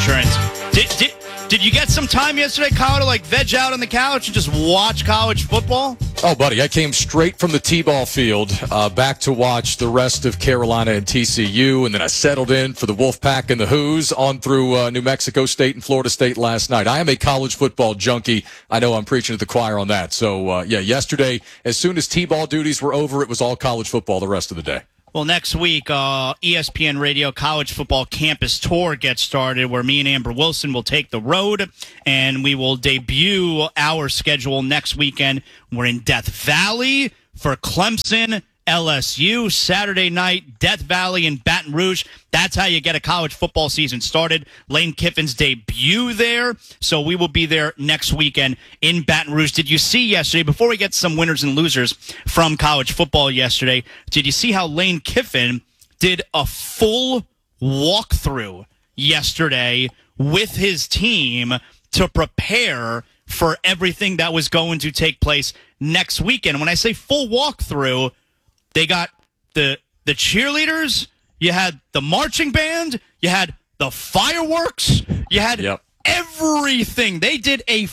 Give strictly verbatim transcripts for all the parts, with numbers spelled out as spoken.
Insurance. Did, did, did you get some time yesterday, Kyle, to like veg out on the couch and just watch college football? Oh, buddy, I came straight from the T-ball field uh, back to watch the rest of Carolina and T C U, and then I settled in for the Wolfpack and the Hoos on through uh, New Mexico State and Florida State last night. I am a college football junkie. I know I'm preaching to the choir on that. So, uh, yeah, yesterday, as soon as T-ball duties were over, it was all college football the rest of the day. Well, next week, uh, E S P N Radio College Football Campus Tour gets started, where me and Amber Wilson will take the road, and we will debut our schedule next weekend. We're in Death Valley for Clemson, L S U, Saturday night, Death Valley and Baton Rouge. That's how you get a college football season started. Lane Kiffin's debut there, so we will be there next weekend in Baton Rouge. Did you see yesterday, before we get some winners and losers from college football yesterday, did you see how Lane Kiffin did a full walkthrough yesterday with his team to prepare for everything that was going to take place next weekend? When I say full walkthrough, they got the the cheerleaders, you had the marching band, you had the fireworks, you had yep. everything. They did a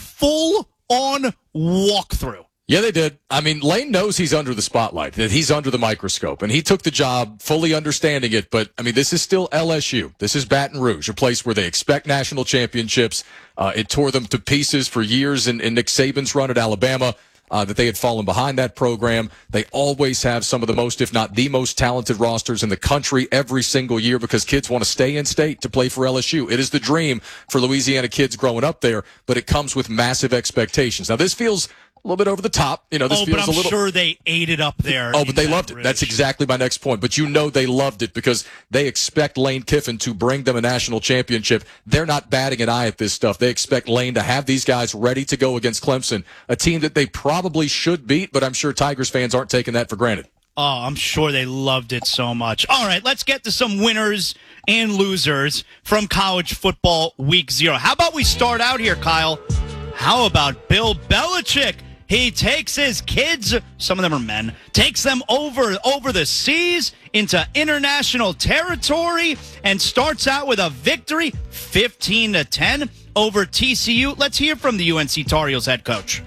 full-on walkthrough. Yeah, they did. I mean, Lane knows he's under the spotlight, that he's under the microscope, and he took the job fully understanding it. But, I mean, this is still L S U. This is Baton Rouge, a place where they expect national championships. Uh, it tore them to pieces for years in, in Nick Saban's run at Alabama. Uh, that they had fallen behind that program. They always have some of the most, if not the most talented rosters in the country every single year because kids want to stay in state to play for L S U. It is the dream for Louisiana kids growing up there, but it comes with massive expectations. Now, this feels a little bit over the top. You know, this oh, feels but I'm a little... sure they ate it up there. Oh, but they Baton loved Rouge. it. That's exactly my next point. But you know they loved it because they expect Lane Kiffin to bring them a national championship. They're not batting an eye at this stuff. They expect Lane to have these guys ready to go against Clemson, a team that they probably should beat, but I'm sure Tigers fans aren't taking that for granted. Oh, I'm sure they loved it so much. All right, let's get to some winners and losers from college football week zero. How about we start out here, Kyle? How about Bill Belichick? He takes his kids, some of them are men, takes them over over the seas into international territory and starts out with a victory, fifteen to ten over T C U. Let's hear from the U N C Tar Heels head coach.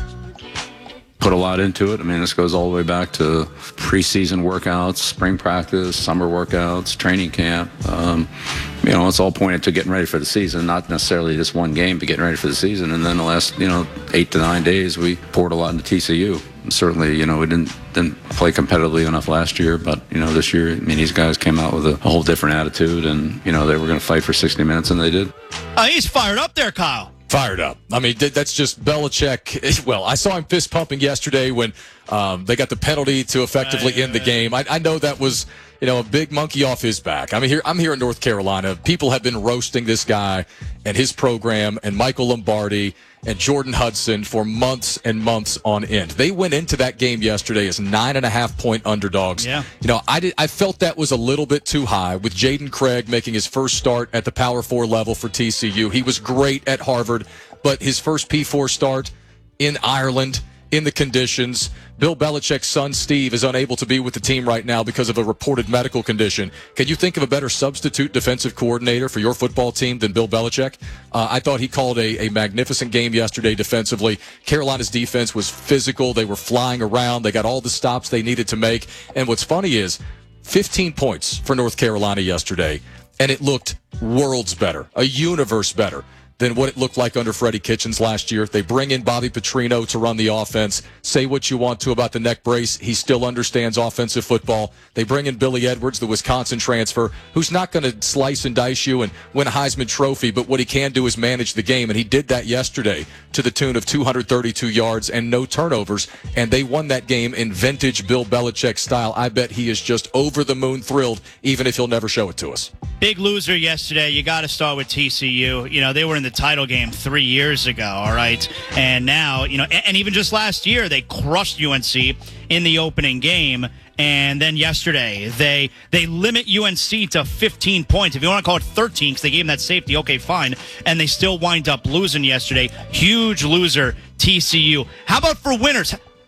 Put a lot into it. I mean, this goes all the way back to preseason workouts, spring practice, summer workouts, training camp. Um, you know, it's all pointed to getting ready for the season, not necessarily just one game, but getting ready for the season. And then the last, you know, eight to nine days, we poured a lot into T C U. And certainly, you know, we didn't didn't play competitively enough last year, but, you know, this year, I mean, these guys came out with a, a whole different attitude, and, you know, they were going to fight for sixty minutes, and they did. Uh, he's fired up there, Kyle. Fired up. I mean, that's just Belichick. Well, I saw him fist pumping yesterday when um, they got the penalty to effectively end the game. I, I know that was, you know, a big monkey off his back. I mean, here I'm here in North Carolina. People have been roasting this guy and his program and Michael Lombardi and Jordan Hudson for months and months on end. They went into that game yesterday as nine and a half point underdogs. Yeah. You know, I did. I felt that was a little bit too high with Jaden Craig making his first start at the Power Four level for T C U. He was great at Harvard, but his first P four start in Ireland, in the conditions. Bill Belichick's son, Steve, is unable to be with the team right now because of a reported medical condition. Can you think of a better substitute defensive coordinator for your football team than Bill Belichick? Uh, I thought he called a, a magnificent game yesterday defensively. Carolina's defense was physical. They were flying around. They got all the stops they needed to make. And what's funny is fifteen points for North Carolina yesterday, and it looked worlds better, a universe better than what it looked like under Freddie Kitchens last year. They bring in Bobby Petrino to run the offense. Say what you want to about the neck brace. He still understands offensive football. They bring in Billy Edwards, the Wisconsin transfer, who's not going to slice and dice you and win a Heisman Trophy, but what he can do is manage the game, and he did that yesterday to the tune of two hundred thirty-two yards and no turnovers, and they won that game in vintage Bill Belichick style. I bet he is just over the moon thrilled, even if he'll never show it to us. Big loser yesterday. You got to start with T C U. You know, they were in the title game three years ago, all right? And now, you know, and, and even just last year, they crushed U N C in the opening game. And then yesterday, they they limit U N C to fifteen points. If you want to call it thirteen, because they gave them that safety, okay, fine. And they still wind up losing yesterday. Huge loser, T C U. How about for winners?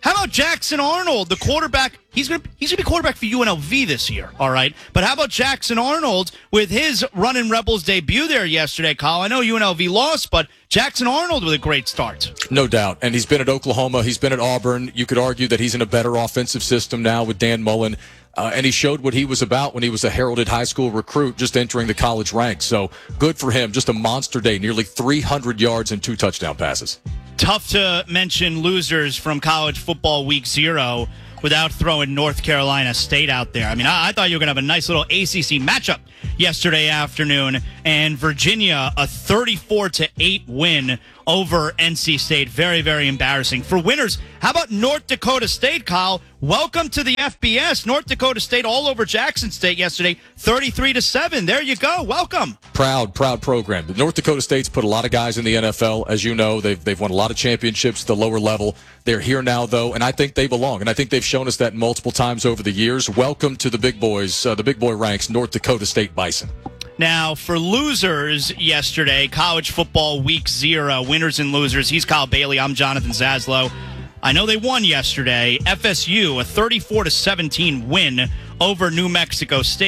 How about Jackson Arnold, the quarterback? He's going to he's gonna be quarterback for U N L V this year, all right? But how about Jackson Arnold with his Runnin' Rebels debut there yesterday, Kyle? I know U N L V lost, but Jackson Arnold with a great start. No doubt. And he's been at Oklahoma. He's been at Auburn. You could argue that he's in a better offensive system now with Dan Mullen. Uh, and he showed what he was about when he was a heralded high school recruit just entering the college ranks. So good for him. Just a monster day. Nearly three hundred yards and two touchdown passes. Tough to mention losers from college football week zero without throwing North Carolina State out there. I mean, I, I thought you were going to have a nice little A C C matchup yesterday afternoon, and Virginia, a thirty-four to eight win over N C State. Very, very embarrassing. For winners, how about North Dakota State, Kyle? Welcome to the F B S. North Dakota State all over Jackson State yesterday, thirty-three to seven. There you go. Welcome. Proud, proud program. North Dakota State's put a lot of guys in the N F L. As you know, they've, they've won a lot of championships at the lower level. They're here now, though, and I think they belong. And I think they've shown us that multiple times over the years. Welcome to the big boys, uh, the big boy ranks, North Dakota State Bison. Now, for losers yesterday, college football week zero, winners and losers. He's Kyle Bailey. I'm Jonathan Zaslow. I know they won yesterday. F S U, a thirty-four to seventeen win over New Mexico State.